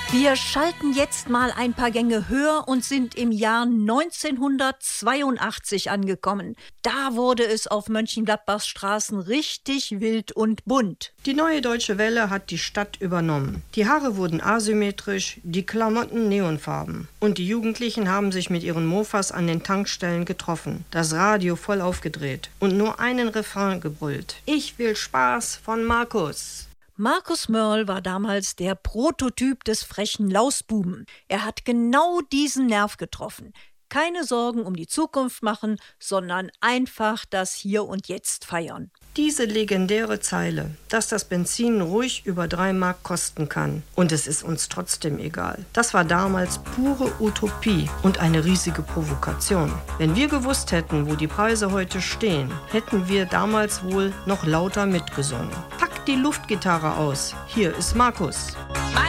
Wir schalten jetzt mal ein paar Gänge höher und sind im Jahr 1982 angekommen. Da wurde es auf Mönchengladbachs Straßen richtig wild und bunt. Die Neue Deutsche Welle hat die Stadt übernommen. Die Haare wurden asymmetrisch, die Klamotten neonfarben. Und die Jugendlichen haben sich mit ihren Mofas an den Tankstellen getroffen, das Radio voll aufgedreht und nur einen Refrain gebrüllt. Ich will Spaß von Markus. Markus Mörl war damals der Prototyp des frechen Lausbuben. Er hat genau diesen Nerv getroffen. Keine Sorgen um die Zukunft machen, sondern einfach das Hier und Jetzt feiern. Diese legendäre Zeile, dass das Benzin ruhig über 3 Mark kosten kann und es ist uns trotzdem egal. Das war damals pure Utopie und eine riesige Provokation. Wenn wir gewusst hätten, wo die Preise heute stehen, hätten wir damals wohl noch lauter mitgesungen. Packt die Luftgitarre aus. Hier ist Markus.